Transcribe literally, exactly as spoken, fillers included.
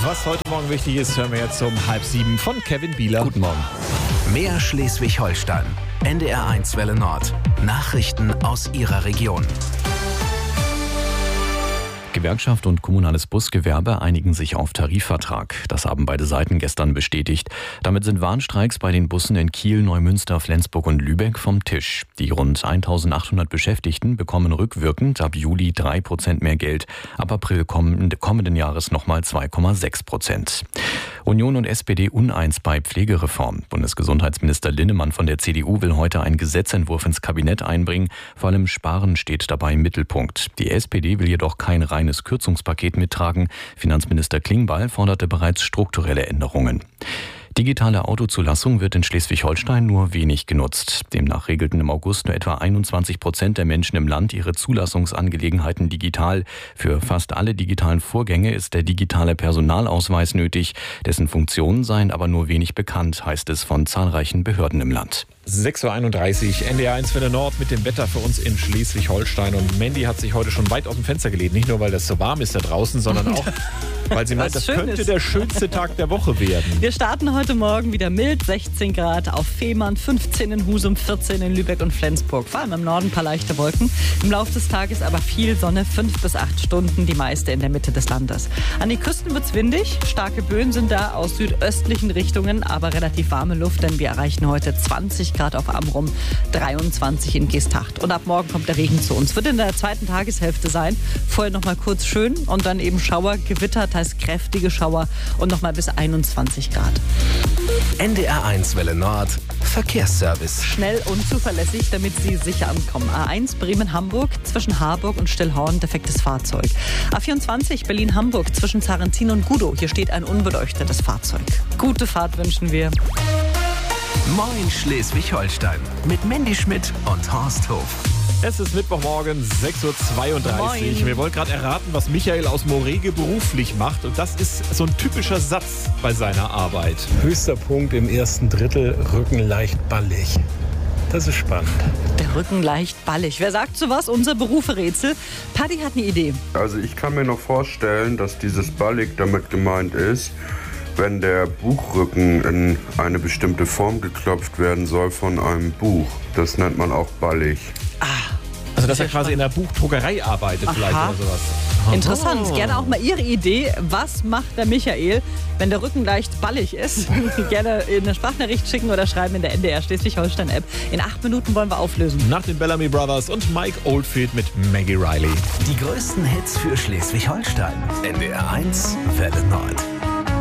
Was heute Morgen wichtig ist, hören wir jetzt um halb sieben von Kevin Bieler. Guten Morgen. Mehr Schleswig-Holstein. N D R eins Welle Nord. Nachrichten aus Ihrer Region. Gewerkschaft und kommunales Busgewerbe einigen sich auf Tarifvertrag. Das haben beide Seiten gestern bestätigt. Damit sind Warnstreiks bei den Bussen in Kiel, Neumünster, Flensburg und Lübeck vom Tisch. Die rund eintausendachthundert Beschäftigten bekommen rückwirkend ab Juli drei Prozent mehr Geld. Ab April kommenden Jahres nochmal zwei Komma sechs Prozent. Union und S P D uneins bei Pflegereform. Bundesgesundheitsminister Linnemann von der C D U will heute einen Gesetzentwurf ins Kabinett einbringen. Vor allem Sparen steht dabei im Mittelpunkt. Die S P D will jedoch kein reines Kürzungspaket mittragen. Finanzminister Klingbeil forderte bereits strukturelle Änderungen. Digitale Autozulassung wird in Schleswig-Holstein nur wenig genutzt. Demnach regelten im August nur etwa einundzwanzig Prozent der Menschen im Land ihre Zulassungsangelegenheiten digital. Für fast alle digitalen Vorgänge ist der digitale Personalausweis nötig. Dessen Funktionen seien aber nur wenig bekannt, heißt es von zahlreichen Behörden im Land. sechs Uhr einunddreißig, N D R eins Welle Nord mit dem Wetter für uns in Schleswig-Holstein. Und Mandy hat sich heute schon weit aus dem Fenster gelehnt. Nicht nur, weil das so warm ist da draußen, sondern auch, weil sie meint, das könnte ist. der schönste Tag der Woche werden. Wir starten heute Morgen wieder mild, sechzehn Grad auf Fehmarn, fünfzehn in Husum, vierzehn in Lübeck und Flensburg. Vor allem im Norden ein paar leichte Wolken. Im Laufe des Tages aber viel Sonne, fünf bis acht Stunden, die meiste in der Mitte des Landes. An den Küsten wird's windig. Starke Böen sind da aus südöstlichen Richtungen, aber relativ warme Luft, denn wir erreichen heute zwanzig Grad auf Amrum, dreiundzwanzig in Geesthacht. Und ab morgen kommt der Regen zu uns. Wird in der zweiten Tageshälfte sein. Vorher noch mal kurz schön und dann eben Schauer, Gewitter, teils kräftige Schauer und noch mal bis einundzwanzig Grad. N D R eins Welle Nord. Verkehrsservice. Schnell und zuverlässig, damit Sie sicher ankommen. A eins Bremen-Hamburg, zwischen Harburg und Stillhorn, defektes Fahrzeug. A vierundzwanzig Berlin-Hamburg, zwischen Zarentin und Gudow. Hier steht ein unbeleuctetes Fahrzeug. Gute Fahrt wünschen wir. Moin Schleswig-Holstein mit Mandy Schmidt und Horst Hof. Es ist Mittwochmorgen, sechs Uhr zweiunddreißig. Moin. Wir wollen gerade erraten, was Michael aus Morege beruflich macht. Und das ist so ein typischer Satz bei seiner Arbeit. Höchster Punkt im ersten Drittel, Rücken leicht ballig. Das ist spannend. Der Rücken leicht ballig. Wer sagt sowas? Unser Berufe-Rätsel. Paddy hat eine Idee. Also ich kann mir noch vorstellen, dass dieses ballig damit gemeint ist, wenn der Buchrücken in eine bestimmte Form geklopft werden soll von einem Buch. Das nennt man auch ballig. Ah, Also dass er quasi in der Buchdruckerei arbeitet vielleicht Aha. oder sowas. Interessant. Oh. Gerne auch mal Ihre Idee. Was macht der Michael, wenn der Rücken leicht ballig ist? Gerne in eine Sprachnachricht schicken oder schreiben in der N D R Schleswig-Holstein-App. In acht Minuten wollen wir auflösen. Nach den Bellamy Brothers und Mike Oldfield mit Maggie Riley. Die größten Hits für Schleswig-Holstein. N D R eins Welle Nord.